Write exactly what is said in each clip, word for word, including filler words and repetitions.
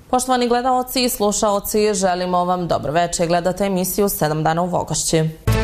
Poštovani gledaoci i slušaoci, želimo vam dobro večer. Gledate emisiju sedam dana u Vogošći.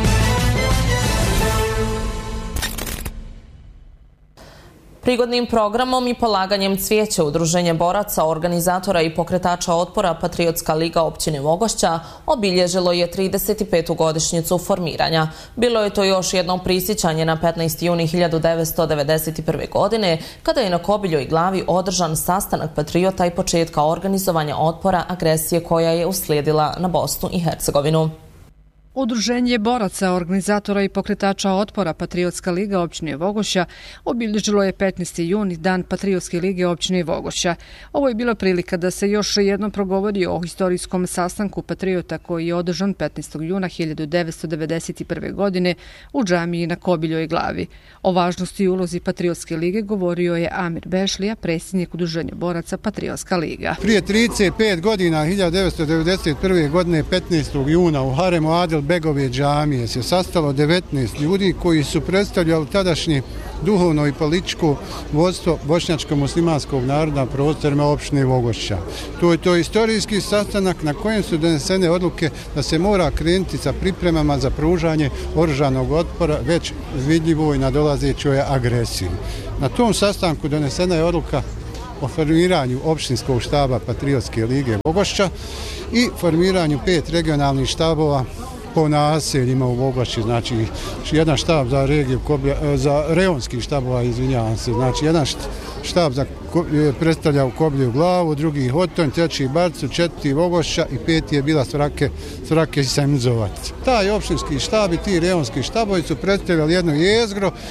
Prigodnim programom i polaganjem cvijeća Udruženje boraca, organizatora i pokretača otpora Patriotska liga općine Vogošća obilježilo je trideset petu godišnjicu formiranja. Bilo je to još jedno prisjećanje na petnaesti juni hiljadu devetsto devedeset prve. godine, kada je na Kobiljoj glavi održan sastanak patriota i početka organizovanja otpora agresije koja je uslijedila na Bosnu i Hercegovinu. Udruženje boraca, organizatora i pokretača otpora Patriotska liga općine Vogošća obilježilo je petnaesti juni, dan Patriotske lige općine Vogošća. Ovo je bila prilika da se još jednom progovori o historijskom sastanku patriota koji je održan petnaestog juna hiljadu devetsto devedeset prve. godine u džamiji na Kobiljoj glavi. O važnosti i ulozi Patriotske lige govorio je Amir Bešlija, predsjednik Udruženja boraca Patriotska liga. Prije trideset pet godina, hiljadu devetsto devedeset prve. godine, petnaestog juna, u haremu Adil Begove džamije se sastalo devetnaest ljudi koji su predstavljali tadašnje duhovno i političko vodstvo bošnjačko-muslimanskog naroda na prostorima opštine Vogošća. To je to istorijski sastanak na kojem su donesene odluke da se mora krenuti sa pripremama za pružanje oružanog otpora već vidljivoj nadolazećoj agresiji. Na tom sastanku donesena je odluka o formiranju opštinskog štaba Patriotske lige Vogošća i formiranju pet regionalnih štabova po naseljima u Vogošći, znači jedan štab za regiju Koblja, za reonski štabova, izvinjavam se, znači jedan štab za predstavlja u Koblju glavu, drugi Hotonj, treći Barcu, četvrti Vogošća i peti je bila Svrake, Svrake i Semzovac. Taj opštinski štab i ti reonski štabovi su predstavljali jedno jezgro e,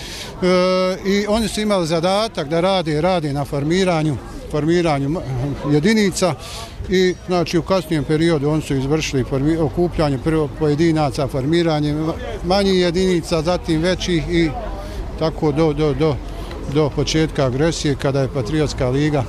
i oni su imali zadatak da rade, rade na formiranju formiranju jedinica i znači u kasnijem periodu oni su izvršili formi, okupljanje prvo pojedinaca, formiranje manjih jedinica, zatim većih i tako do, do, do, do početka agresije kada je Patriotska liga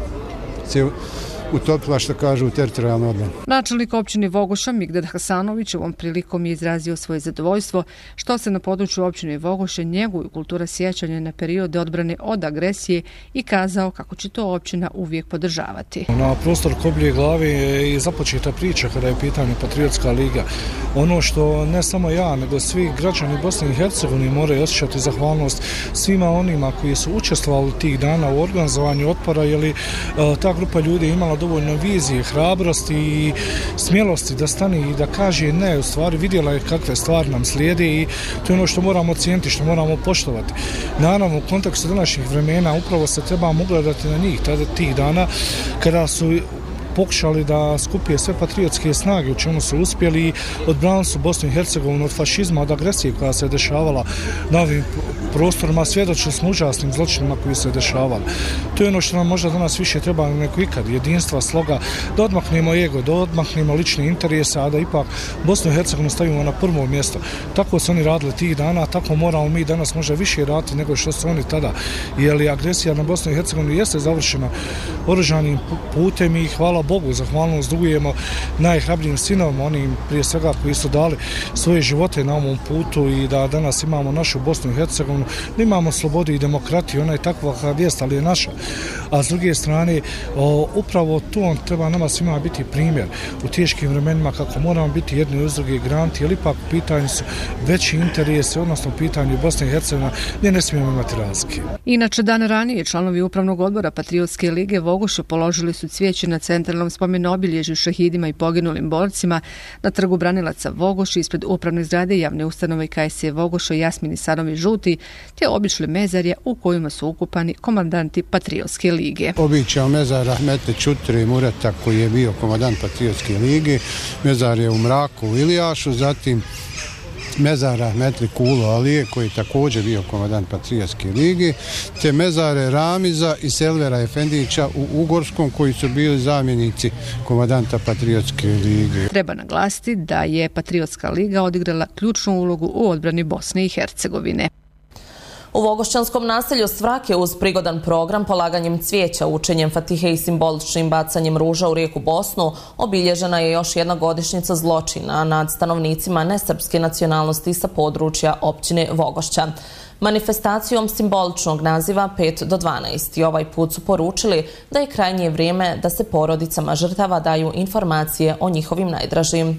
se utopila, što kažu, u teritorijalnu odbranu. Načelnik općine Vogošća Migdad Hasanović ovom prilikom je izrazio svoje zadovoljstvo što se na području općine Vogošća njeguju kultura sjećanja na periode odbrane od agresije i kazao kako će to općina uvijek podržavati. Na prostor Koblje glave je započeta priča kada je pitanje Patriotska liga. Ono što ne samo ja, nego svi građani Bosne i Hercegovine moraju osjećati zahvalnost svima onima koji su učestvovali tih dana u organizovanju otpora, jer li ta grupa ljudi imala dovoljno vizije, hrabrosti i smjelosti da stane i da kaže ne, u stvari vidjela je kakve stvari nam slijede i to je ono što moramo cijeniti, što moramo poštovati. Naravno, u kontekstu današnjih vremena upravo se trebamo ugledati na njih tada tih dana kada su pokušali da skupije sve patriotske snage, u čemu su uspjeli i odbranili su Bosnu i Hercegovinu od fašizma, od agresije koja se dešavala na ovim prostorima, svjedočili smo užasnim zločinima koji se dešavali. To je ono što nam možda danas više treba neko ikad, jedinstva, sloga, da odmaknemo ego, da odmaknemo lične interese, a da ipak Bosnu i Hercegovinu stavimo na prvo mjesto. Tako su oni radili tih dana, tako moramo mi danas možda više raditi nego što su oni tada, jer agresija na Bosnu i Hercegovinu jeste završena oružanim putem i hvala Bogu, zahvalnost dugujemo najhrabrijim sinovima, onim prije svega koji su dali svoje živote na ovom putu i da danas imamo našu Bosnu i Hercegovinu, da imamo slobodu i demokratiju, ona je takva kad jest, ali je naša. A s druge strane, o, upravo to treba nama svima biti primjer u teškim vremenima kako moramo biti jedni uz druge granti, jer ipak u pitanju su veći interesi, odnosno u pitanju Bosne i Hercegovine gdje ne smijemo imati razlike. Inače, dan ranije članovi Upravnog odbora Patriotske lige Vogošća položili su cvijeće na centralnom spomenobilježju šehidima i poginulim borcima na trgu Branilaca Vogošća ispred upravne zgrade javne ustanove K S E Vogošća Jasmini Sanovi Žuti, te obišli mezarje u kojima su ukupani komandanti Patriotske lige. Običao mezar Rahmete Čutri Mureta koji je bio komandant Patriotske lige, mezar je u Mraku u Ilijašu, zatim mezara Metli Kulo Alije koji je također bio komandant Patriotske lige, te mezare Ramiza i Selvera Efendića u Ugorskom koji su bili zamjenici komandanta Patriotske lige. Treba naglasiti da je Patriotska liga odigrala ključnu ulogu u odbrani Bosne i Hercegovine. U Vogošćanskom naselju Svrake uz prigodan program polaganjem cvijeća, učenjem fatihe i simboličnim bacanjem ruža u rijeku Bosnu obilježena je još jedna godišnjica zločina nad stanovnicima nesrpske nacionalnosti sa područja općine Vogošća. Manifestacijom simboličnog naziva pet do dvanaest i ovaj put su poručili da je krajnje vrijeme da se porodicama žrtava daju informacije o njihovim najdražim.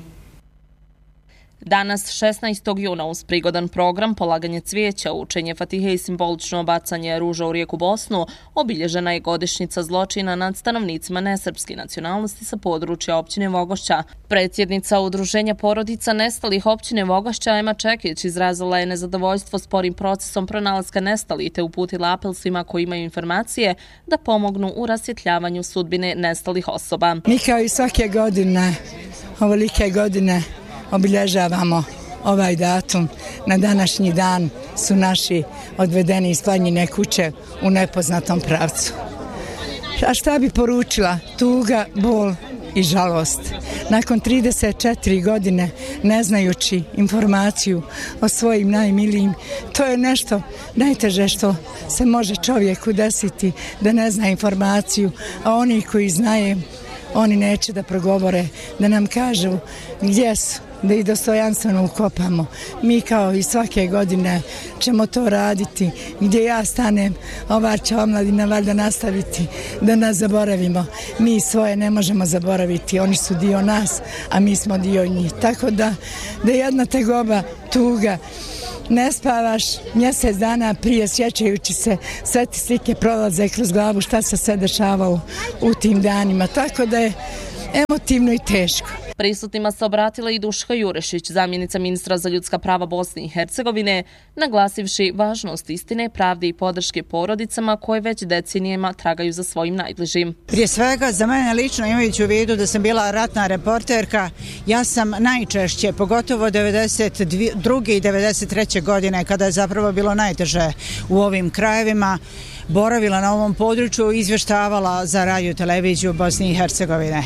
Danas, šesnaestog juna, uz prigodan program polaganje cvijeća, učenje fatihe i simbolično bacanje ruža u rijeku Bosnu, obilježena je godišnjica zločina nad stanovnicima nesrpske nacionalnosti sa područja općine Vogošća. Predsjednica Udruženja porodica nestalih općine Vogošća Ema Čekić izrazila je nezadovoljstvo sporim procesom pronalaska nestalih te uputila apel svima koji imaju informacije da pomognu u rasvjetljavanju sudbine nestalih osoba. Mi kao i svake godine, ovolike godine, obilježavamo ovaj datum. Na današnji dan su naši odvedeni iz planjine kuće u nepoznatom pravcu. A šta bi poručila? Tuga, bol i žalost. Nakon trideset četiri godine ne znajući informaciju o svojim najmilijim, to je nešto najteže što se može čovjeku desiti, da ne zna informaciju, a oni koji znaju, oni neće da progovore, da nam kažu gdje su, da ih dostojanstveno ukopamo. Mi kao i svake godine ćemo to raditi. Gdje ja stanem, ova će omladina valjda nastaviti da nas zaboravimo. Mi svoje ne možemo zaboraviti. Oni su dio nas, a mi smo dio njih. Tako da, da jedna tegoba, tuga, ne spavaš mjesec dana prije sjećajući se, sve ti slike prolaze kroz glavu šta se sve dešavalo u tim danima. Tako da je emotivno i teško. Prisutnima se obratila i Duška Jurešić, zamjenica ministra za ljudska prava Bosne i Hercegovine, naglasivši važnost istine, pravde i podrške porodicama koje već decenijama tragaju za svojim najbližim. Prije svega, za mene lično, imajući u vidu da sam bila ratna reporterka, ja sam najčešće, pogotovo devedeset druge i devedeset treće godine, kada je zapravo bilo najteže u ovim krajevima, boravila na ovom području i izvještavala za radio televiziju Bosne i Hercegovine.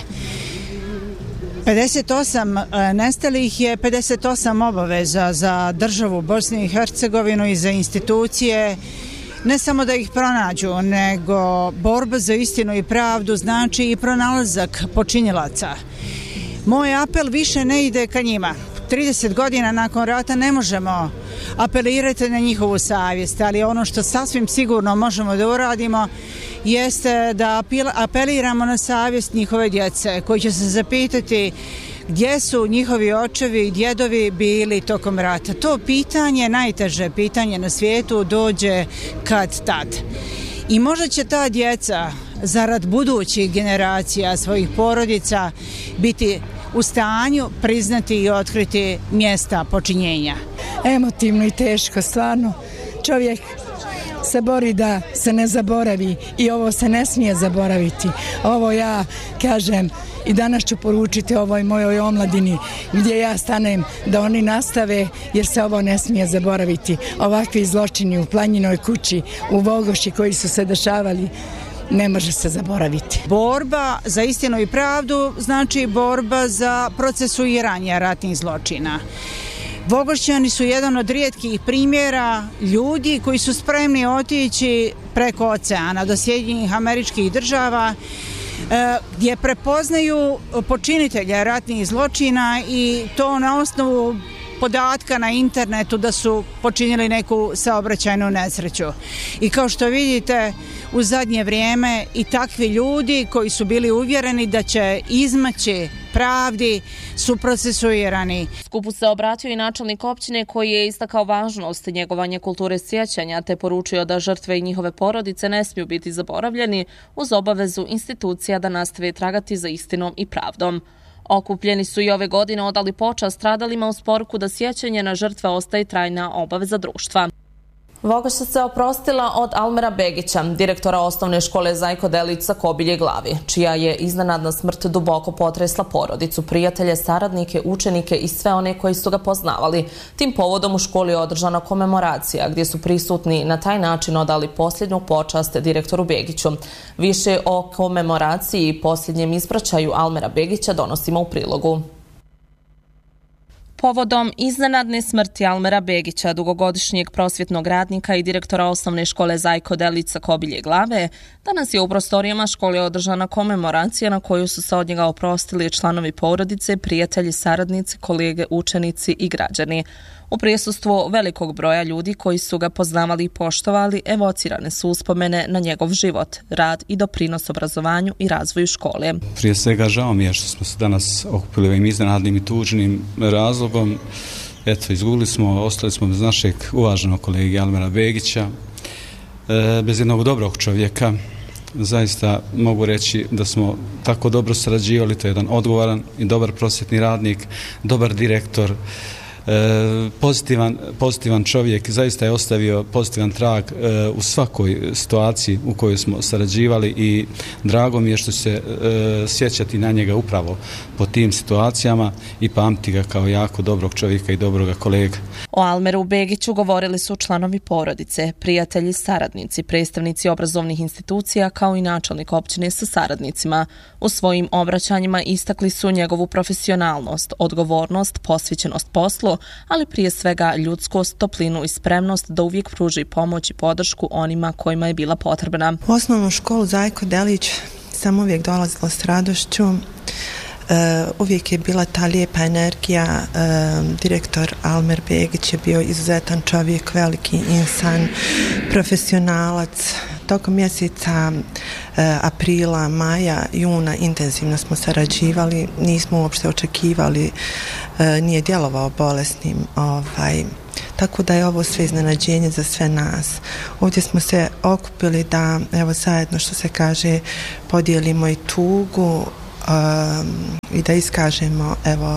pedeset osam nestalih je pedeset osam obaveza za državu Bosne i Hercegovinu i za institucije, ne samo da ih pronađu, nego borba za istinu i pravdu znači i pronalazak počinjilaca. Moj apel više ne ide ka njima. trideset godina nakon rata ne možemo apelirati na njihovu savjest, ali ono što sasvim sigurno možemo da uradimo jeste da apeliramo na savjest njihove djece koji će se zapitati gdje su njihovi očevi i djedovi bili tokom rata. To pitanje, najteže pitanje na svijetu, dođe kad tad. I možda će ta djeca zarad budućih generacija svojih porodica biti u stanju priznati i otkriti mjesta počinjenja. Emotivno i teško, stvarno. Čovjek se bori da se ne zaboravi i ovo se ne smije zaboraviti. Ovo ja kažem i danas ću poručiti ovoj mojoj omladini gdje ja stanem da oni nastave jer se ovo ne smije zaboraviti. Ovakvi zločini u Planjinoj kući, u Vogošći koji su se dešavali, ne može se zaboraviti. Borba za istinu i pravdu znači borba za procesuiranje ratnih zločina. Vogošćani su jedan od rijetkih primjera ljudi koji su spremni otići preko oceana do Sjedinjenih Američkih Država gdje prepoznaju počinitelja ratnih zločina i to na osnovu podatka na internetu da su počinili neku saobraćajnu nesreću. I kao što vidite, u zadnje vrijeme i takvi ljudi koji su bili uvjereni da će izmaći pravdi su procesuirani. Skupu se obratio i načelnik općine koji je istakao važnost njegovanja kulture sjećanja te poručio da žrtve i njihove porodice ne smiju biti zaboravljeni uz obavezu institucija da nastave tragati za istinom i pravdom. Okupljeni su i ove godine odali počast stradalima uz poruku da sjećanje na žrtve ostaje trajna obaveza društva. Vogošća se oprostila od Almera Begića, direktora osnovne škole Zajko Delić sa Kobilje glavi, čija je iznenadna smrt duboko potresla porodicu, prijatelje, saradnike, učenike i sve one koji su ga poznavali. Tim povodom u školi je održana komemoracija gdje su prisutni na taj način odali posljednju počast direktoru Begiću. Više o komemoraciji i posljednjem ispraćaju Almera Begića donosimo u prilogu. Povodom iznenadne smrti Almera Begića, dugogodišnjeg prosvjetnog radnika i direktora osnovne škole Zajko Delić sa Kobilje Glave, danas je u prostorijama škole održana komemoracija na koju su se od njega oprostili članovi porodice, prijatelji, saradnici, kolege, učenici i građani. U prisustvu velikog broja ljudi koji su ga poznavali i poštovali, evocirane su uspomene na njegov život, rad i doprinos obrazovanju i razvoju škole. Prije svega žao mi je što smo se danas okupili ovim iznenadnim i tužnim razlogom. Eto, izgubili smo, ostali smo bez našeg uvaženog kolege Almera Begića, bez jednog dobrog čovjeka. Zaista mogu reći da smo tako dobro sarađivali, to je jedan odgovoran i dobar prosvjetni radnik, dobar direktor, pozitivan, pozitivan čovjek, zaista je ostavio pozitivan trag u svakoj situaciji u kojoj smo sarađivali i drago mi je što se sjećati na njega upravo po tim situacijama i pamti ga kao jako dobrog čovjeka i dobroga kolega. O Almeru Begiću govorili su članovi porodice, prijatelji, saradnici, predstavnici obrazovnih institucija kao i načelnik općine sa saradnicima. U svojim obraćanjima istakli su njegovu profesionalnost, odgovornost, posvećenost poslu, ali prije svega ljudskost, toplinu i spremnost da uvijek pruži pomoć i podršku onima kojima je bila potrebna. U osnovnu školu Zajko Delić sam uvijek dolazila s radošću. Uh, uvijek je bila ta lijepa energija. Uh, direktor Almer Begić je bio izuzetan čovjek, veliki insan, profesionalac. Tokom mjeseca uh, aprila, maja, juna intenzivno smo sarađivali, nismo uopšte očekivali, uh, nije djelovao bolesnim, ovaj, tako da je ovo sve iznenađenje za sve nas. Ovdje smo se okupili da, evo zajedno što se kaže, podijelimo i tugu, Um, i da iskažemo evo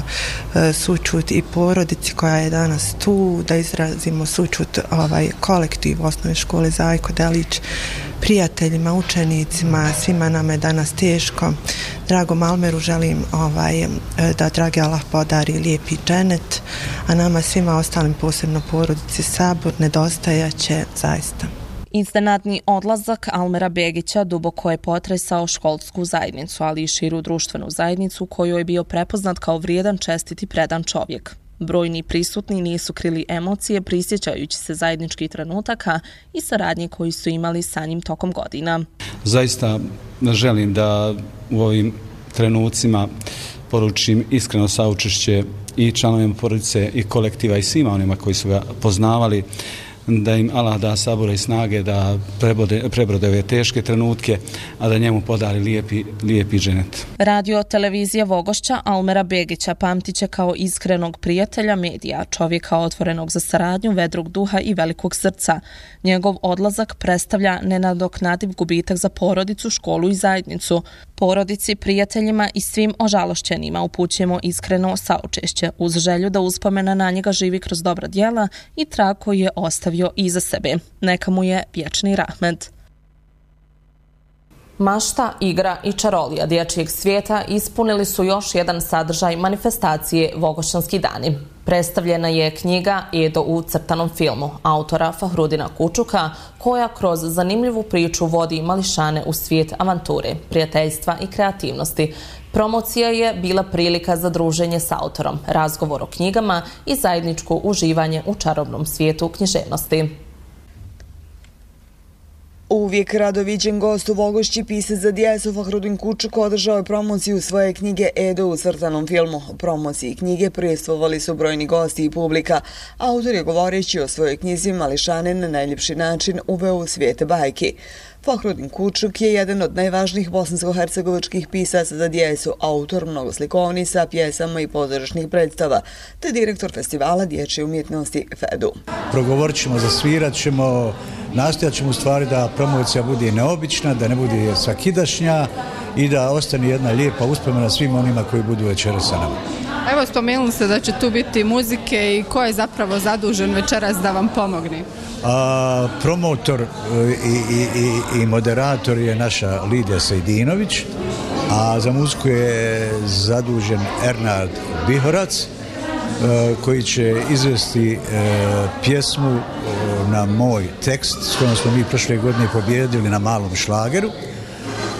sućut i porodici koja je danas tu, da izrazimo sućut ovaj kolektiv osnovne škole Zajko Delić, prijateljima, učenicima, svima nama je danas teško. Dragom Almeru želim ovaj, da dragi Allah podari lijepi dženet, a nama svima ostalim, posebno porodici Sabur, nedostajaće zaista. Iznenadni odlazak Almera Begića duboko je potresao školsku zajednicu, ali i širu društvenu zajednicu koju je bio prepoznat kao vrijedan, čestit i predan čovjek. Brojni prisutni nisu krili emocije prisjećajući se zajedničkih trenutaka i saradnje koji su imali sa njim tokom godina. Zaista želim da u ovim trenucima poručim iskreno saučešće i članovima porodice i kolektiva i svima onima koji su ga poznavali, da im Allah da sabora i snage da prebrode, prebrode ove teške trenutke, a da njemu podari lijepi, lijepi dženet. Radio televizija Vogošća Almera Begića pamtit će kao iskrenog prijatelja medija, čovjeka otvorenog za saradnju, vedrog duha i velikog srca. Njegov odlazak predstavlja nenadoknadiv gubitak za porodicu, školu i zajednicu. Porodici, prijateljima i svim ožalošćenima upućujemo iskreno saučešće uz želju da uspomena na njega živi kroz dobra djela i trag koji je ostavio iza sebe. Neka mu je vječni rahmet. Mašta, igra i čarolija dječjeg svijeta ispunili su još jedan sadržaj manifestacije Vogošćanski dani. Predstavljena je knjiga Edo u crtanom filmu autora Fahrudina Kučuka, koja kroz zanimljivu priču vodi mališane u svijet avanture, prijateljstva i kreativnosti. Promocija je bila prilika za druženje s autorom, razgovor o knjigama i zajedničko uživanje u čarobnom svijetu književnosti. Uvijek rado viđen gost u Vogošći, pisac za djecu Fahrudin Kučuk održao je promociju svoje knjige Edo u crtanom filmu. U promociji knjige prisustvovali su brojni gosti i publika. Autor je govoreći o svojoj knjizi Mališane na najljepši način uveo u svijet bajki. Fahrudin Kučuk je jedan od najvažnijih bosansko-hercegovačkih pisaca za djecu, autor mnogo slikovnica, pjesama i pozorišnih predstava, te direktor festivala dječje umjetnosti Fedu. Progovorit ćemo, zasvirat ćemo, nastojat ćemo u stvari da promocija bude neobična, da ne bude svakidašnja i da ostane jedna lijepa uspomena svim onima koji budu večeras sa nama. Evo, spomenuli ste da će tu biti muzike i ko je zapravo zadužen večeras da vam pomogne? A, promotor i, i, i, i moderator je naša Lidija Sejdinović, a za muziku je zadužen Ernad Bihorac, koji će izvesti pjesmu na moj tekst s kojom smo mi prošle godine pobjedili na malom šlageru.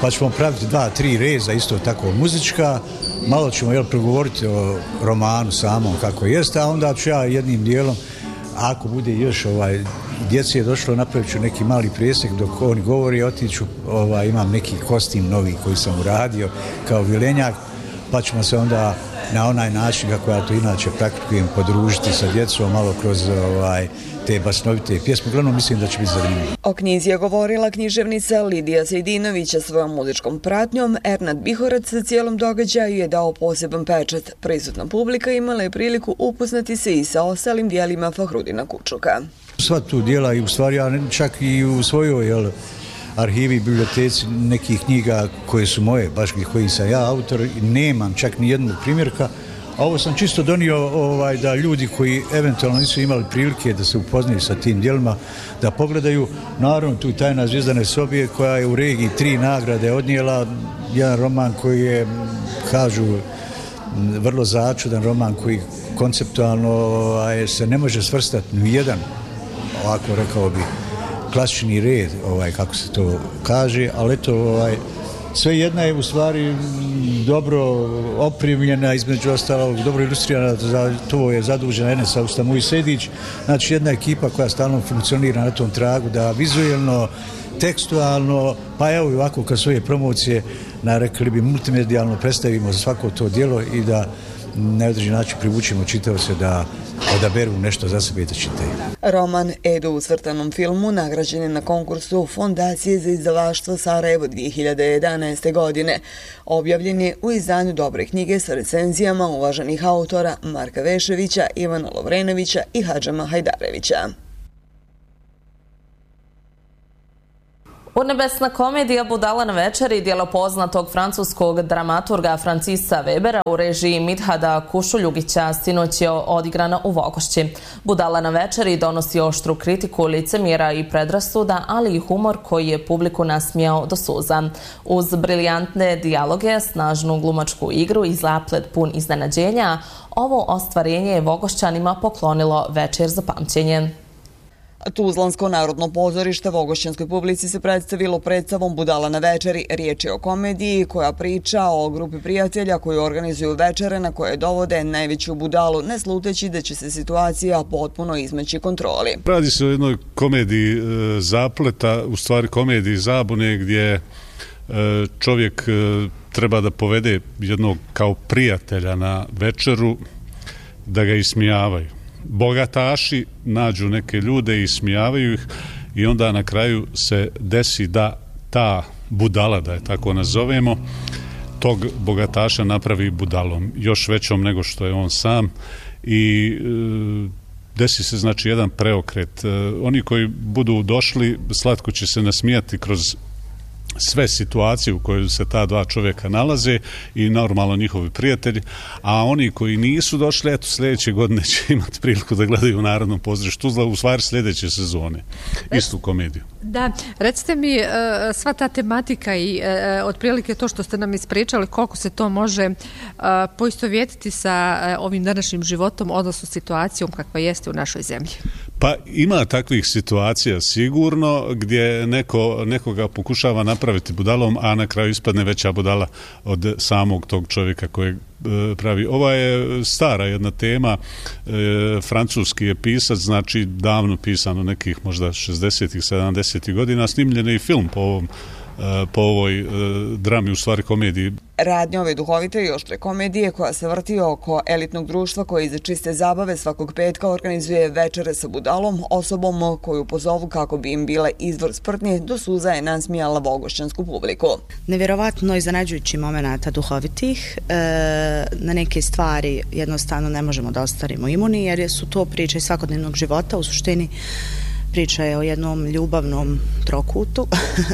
pa ćemo praviti dva, tri reza, isto tako muzička, malo ćemo jel, progovoriti o romanu samom kako jeste, a onda ću ja jednim dijelom, ako bude još ovaj, djeci je došlo, napravit ću neki mali presjek dok oni govori, otiću, ovaj, imam neki kostim novi koji sam uradio kao vilenjak, pa ćemo se onda na onaj način kako ja to inače praktikujem podružiti sa djecom malo kroz ovaj, te basnovite pjesme. Uglavnom mislim da će biti zanimljivo. O knjizi je govorila književnica Lidija Sejdinovića svojom muzičkom pratnjom. Ernad Bihorac sa cijelom događaju je dao poseban pečat. Prisutna publika imala je priliku upoznati se i sa ostalim dijelima Fahrudina Kučuka. Sva tu dijela i u stvari ja čak i u svojoj jel, arhivi i biblioteci nekih knjiga koje su moje, baš koji sam ja autor, nemam čak ni jednog primjerka, a ovo sam čisto donio ovaj, da ljudi koji eventualno nisu imali prilike da se upoznaju sa tim djelima, da pogledaju, naravno tu Tajna Zvijezdane sobe koja je u regiji tri nagrade odnijela, jedan roman koji je, kažu, vrlo začudan roman koji konceptualno ovaj, se ne može svrstati ni jedan, ovako rekao bi, klasični red, ovaj, kako se to kaže, ali eto, ovaj, sve jedna je u stvari dobro opremljena, između ostalog, dobro ilustrirana, za to je zadužena Enes Austamuj Sedić, znači jedna ekipa koja stalno funkcionira na tom tragu, da vizuelno, tekstualno, pa evo i ovako kad svoje promocije, na rekli bi multimedijalno predstavimo za svako to djelo i da na određen način privučimo čitaoce da odaberu nešto za sebe i da čitaju. Roman Edo u crtanom filmu nagrađen je na konkursu Fondacije za izdavaštvo Sarajevo dvije hiljade jedanaeste. godine. Objavljen je u izdanju Dobre knjige sa recenzijama uvaženih autora Marka Veševića, Ivana Lovrenovića i Hadžama Hajdarevića. Urnebesna komedija Budala na večeri, djelo poznatog francuskog dramaturga Francisa Webera u režiji Midhada Kušuljugića, sinoć je odigrana u Vogošći. Budala na večeri donosi oštru kritiku licemjera i predrasuda, ali i humor koji je publiku nasmijao do suza. Uz briljantne dijaloge, snažnu glumačku igru i zaplet pun iznenađenja, ovo ostvarenje je Vogošćanima poklonilo večer za pamćenje. Tuzlansko narodno pozorište Vogošćanskoj publici se predstavilo predstavom Budala na večeri. Riječ je o komediji koja priča o grupi prijatelja koji organizuju večere na koje dovode najveću budalu, ne sluteći da će se situacija potpuno izmeći kontroli. Radi se o jednoj komediji e, zapleta, u stvari komediji zabune gdje e, čovjek e, treba da povede jednog kao prijatelja na večeru da ga ismijavaju. Bogataši nađu neke ljude i smijavaju ih i onda na kraju se desi da ta budala, da je tako nazovemo, tog bogataša napravi budalom, još većom nego što je on sam i e, desi se znači jedan preokret. E, oni koji budu došli slatko će se nasmijati kroz sve situacije u kojoj se ta dva čovjeka nalaze i normalno njihovi prijatelji, a oni koji nisu došli, eto sljedeće godine će imati priliku da gledaju u Narodnom pozorištu Tuzla, u stvari sljedeće sezone, istu komediju. Da, recite mi, sva ta tematika i otprilike to što ste nam ispričali, koliko se to može poistovjetiti sa ovim današnjim životom, odnosno situacijom kakva jeste u našoj zemlji? Pa ima takvih situacija sigurno gdje neko, nekoga pokušava napraviti budalom, a na kraju ispadne veća budala od samog tog čovjeka kojeg e, pravi. Ova je stara jedna tema, e, francuski je pisac, znači davno pisano, nekih možda šezdesetih, sedamdesetih godina, snimljen je i film po ovom po ovoj e, drami, u stvari komediji. Radnje ove duhovite i oštre komedije koja se vrti oko elitnog društva koje iza čiste zabave svakog petka organizuje večere sa budalom, osobom koju pozovu kako bi im bile izvor sprdnje, do suza je nasmijala vogošćansku publiku. Nevjerovatno iznenađujući momenata duhovitih, e, na neke stvari jednostavno ne možemo da ostarimo imuni, jer su to priče svakodnevnog života, u suštini priča je o jednom ljubavnom trokutu.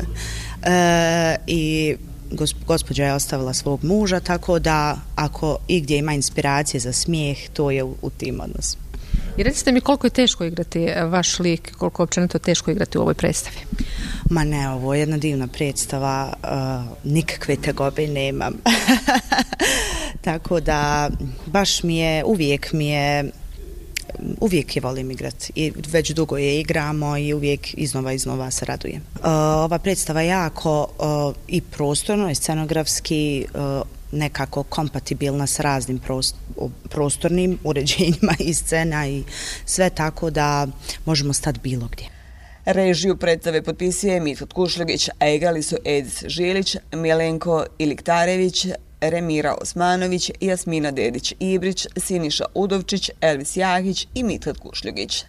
E, i gospođa je ostavila svog muža, tako da ako igdje ima inspiracije za smijeh, to je u, u tim odnosima. I recite mi koliko je teško igrati vaš lik, koliko je općenito teško igrati u ovoj predstavi? Ma ne, ovo je jedna divna predstava, uh, nikakve tegobe nemam. Tako da baš mi je, uvijek mi je uvijek je volim igrati i već dugo je igramo i uvijek iznova iznova se radujem. Uh, ova predstava je jako uh, i prostorno i scenografski uh, nekako kompatibilna s raznim prostornim uređenjima i scena i sve, tako da možemo stati bilo gdje. Režiju predstave potpisuje Mithat Kušljugić, a igrali su Edis Žilić, Milenko Iliktarević, Remira Osmanović, Jasmina Dedić-Ibrić, Siniša Udovčić, Elvis Jahić i Mithat Kušljugić.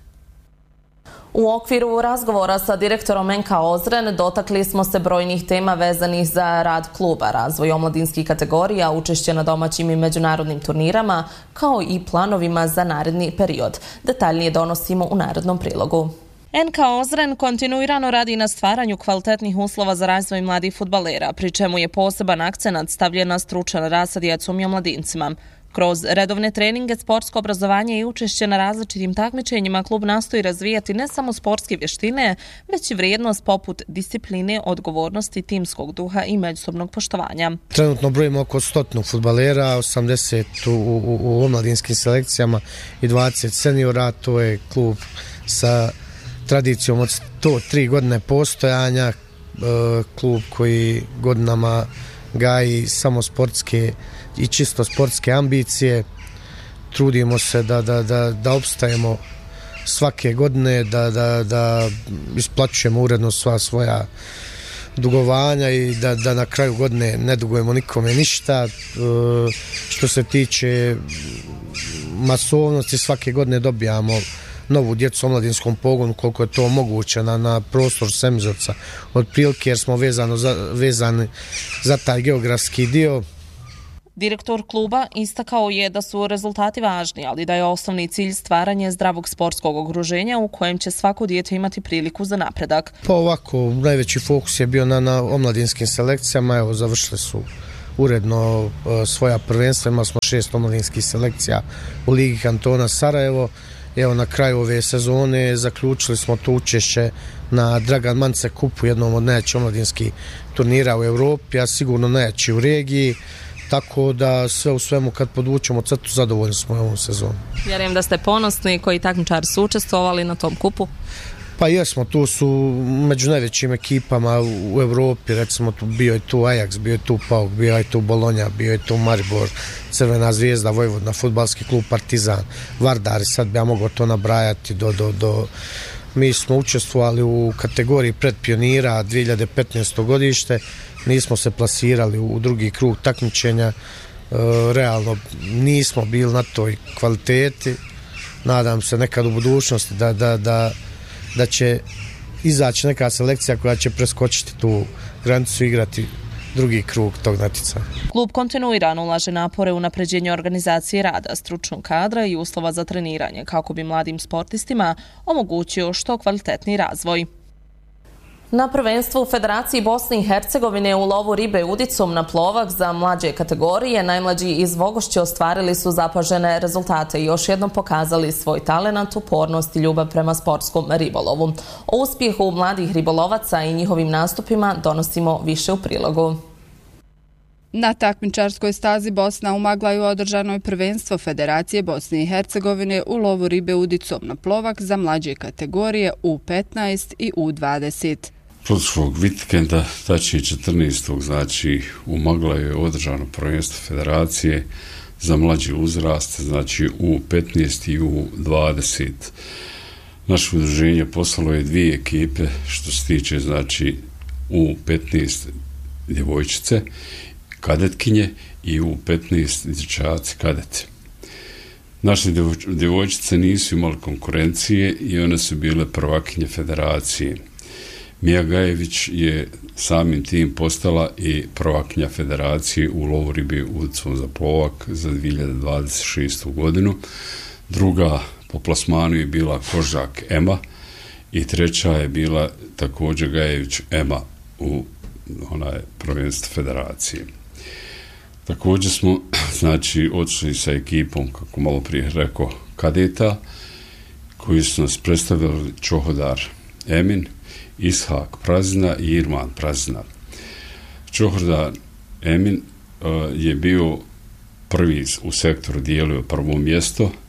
U okviru razgovora sa direktorom en ka Ozren dotakli smo se brojnih tema vezanih za rad kluba, razvoj omladinskih kategorija, učešće na domaćim i međunarodnim turnirama, kao i planovima za naredni period. Detaljnije donosimo u narednom prilogu. en ka Ozren kontinuirano radi na stvaranju kvalitetnih uslova za razvoj mladih fudbalera, pri čemu je poseban akcenat stavljen na stručan rad sa djecom i omladincima. Kroz redovne treninge, sportsko obrazovanje i učešće na različitim takmičenjima klub nastoji razvijati ne samo sportske vještine, već i vrijednost poput discipline, odgovornosti, timskog duha i međusobnog poštovanja. Trenutno brojimo oko stotnog fudbalera, osamdeset u, u, u omladinskim selekcijama i dvadeset seniora. To je klub sa tradicijom od sto tri godine postojanja, e, klub koji godinama gaji samo sportske i čisto sportske ambicije. Trudimo se da, da, da, da opstajemo svake godine, da, da, da isplaćujemo uredno sva svoja dugovanja i da, da na kraju godine ne dugujemo nikome ništa. E, što se tiče masovnosti, svake godine dobijamo novu djecu u omladinskom pogonu koliko je to moguće na, na prostor Semizovca otprilike, jer smo vezano za, vezani za taj geografski dio. Direktor kluba istakao je da su rezultati važni, ali da je osnovni cilj stvaranje zdravog sportskog okruženja u kojem će svako dijete imati priliku za napredak. Pa ovako, najveći fokus je bio na, na omladinskim selekcijama. Evo, završili su uredno uh, svoja prvenstva. Imali smo šest omladinskih selekcija u Ligi kantona Sarajevo. Evo, na kraju ove sezone zaključili smo to učešće na Dragan Mance kupu, jednom od najjačih omladinskih turnira u Europi, a sigurno najjači u regiji. Tako da sve u svemu kad podvučemo crtu zadovoljni smo ovom sezonu. Vjerujem da ste ponosni koji takmičari su učestvovali na tom kupu. Pa jesmo, tu su među najvećim ekipama u Europi, recimo tu bio je tu Ajax, bio je tu Pauk, bio je tu Bolonja, bio je tu Maribor, Crvena zvijezda, Vojvodina, fudbalski klub Partizan, Vardar, sad bi ja mogao to nabrajati do, do, do... Mi smo učestvovali u kategoriji predpionira dvije hiljade petnaesto godište, nismo se plasirali u drugi krug takmičenja, e, realno nismo bili na toj kvaliteti. Nadam se nekad u budućnosti da, da, da, da će izaći neka selekcija koja će preskočiti tu granicu i igrati drugi krug tog natjecanja. Klub kontinuirano ulaže napore u unapređenje organizacije rada, stručnog kadra i uslova za treniranje kako bi mladim sportistima omogućio što kvalitetniji razvoj. Na prvenstvu u Federaciji Bosne i Hercegovine u lovu ribe udicom na plovak za mlađe kategorije najmlađi iz Vogošće ostvarili su zapažene rezultate i još jednom pokazali svoj talenat, upornost i ljubav prema sportskom ribolovu. O uspjehu mladih ribolovaca i njihovim nastupima donosimo više u prilogu. Na takmičarskoj stazi Bosna u Maglaju održano je prvenstvo Federacije Bosne i Hercegovine u lovu ribe udicom na plovak za mlađe kategorije U petnaest i U dvadeset. Prošlog vikenda, tačnije četrnaestog znači u Maglaju je održano prvenstvo Federacije za mlađi uzrast, znači U petnaest i U dvadeset. Naše udruženje poslalo je dvije ekipe što se tiče znači U petnaest djevojčice, kadetkinje i U petnaest dječaci kadete. Naše djevojčice nisu imali konkurencije i one su bile prvakinje Federacije. Mija Gajević je samim tim postala i prvakinja Federacije u lovu ribi udicom za plovak za dvije hiljade dvadeset šestu godinu. Druga po plasmanu je bila Kožak Ema i treća je bila također Gajević Ema u onaj prvenstvo Federacije. Također smo znači otišli sa ekipom, kako malo prije rekao, kadeta koji su nas predstavili Čohodar Emin, Ishak Prazina i Irman Prazina. Čohodar Emin uh, je bio prvi u sektoru, dijelio prvo mjesto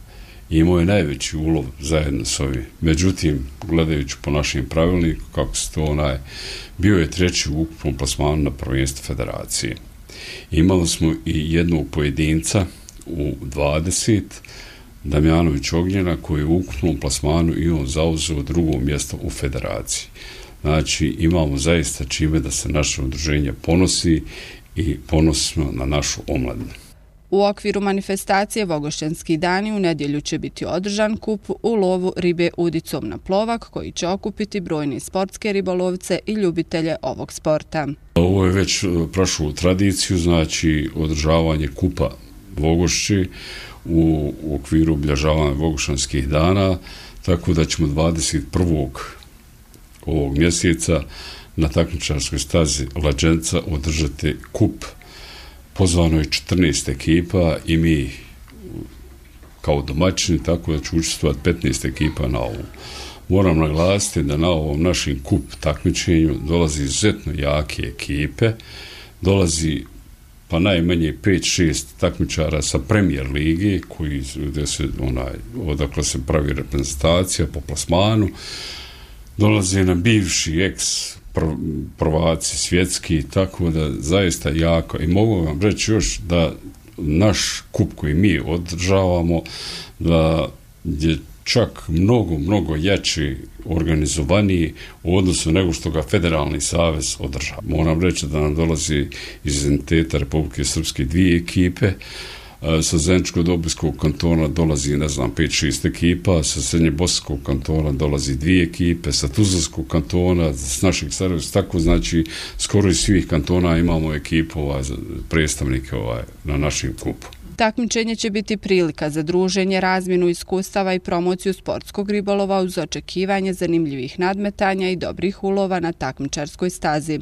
i imao je najveći ulov zajedno s ovim. Međutim, gledajući po našim pravilniku, kako se to onaj, bio je treći u ukupnom plasmanu na prvenstvu federacije. Imali smo i jednog pojedinca u dvadeset, Damjanović Ognjena, koji je u ukupnom plasmanu i on zauzeo drugo mjesto u federaciji. Znači, imamo zaista čime da se naše udruženje ponosi i ponosimo na našu omladinu. U okviru manifestacije Vogošćanski dani u nedjelju će biti održan kup u lovu ribe udicom na plovak, koji će okupiti brojne sportske ribolovce i ljubitelje ovog sporta. Ovo je već prošlo u tradiciju, znači održavanje kupa Vogošći u okviru obilježavanja Vogošćanskih dana, tako da ćemo dvadeset prvog ovog mjeseca na takmičarskoj stazi Lađenca održati kup. Pozvano je četrnaest ekipa i mi kao domaćini, tako da će učestvovati petnaest ekipa na ovom. Moram naglasiti da na ovom našem kup takmičenju dolazi izuzetno jake ekipe, dolazi pa najmanje pet šest takmičara sa Premier lige, koji, gdje se, onaj, odakle se pravi reprezentacija po plasmanu, dolaze na bivši ex prvaci svjetski, tako da zaista jako. I mogu vam reći još da naš kup koji mi održavamo, da je čak mnogo, mnogo jači, organizovaniji u odnosu nego što ga Federalni savez održava. Moram reći da nam dolazi iz entiteta Republike Srpske dvije ekipe, sa Zeničko-Dobojskog kantona dolazi, ne znam, pet šest ekipa, sa Srednjebosanskog kantona dolazi dvije ekipe, sa Tuzlanskog kantona, s naših Sarajevca, tako znači skoro iz svih kantona imamo ekipu, ovaj, predstavnike ovaj, na našem kupu. Takmičenje će biti prilika za druženje, razmjenu iskustava i promociju sportskog ribolova uz očekivanje zanimljivih nadmetanja i dobrih ulova na takmičarskoj stazi.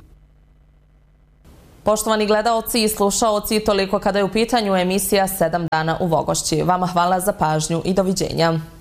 Poštovani gledaoci i slušaoci, toliko kada je u pitanju emisija sedam dana u Vogošći. Vama hvala za pažnju i doviđenja.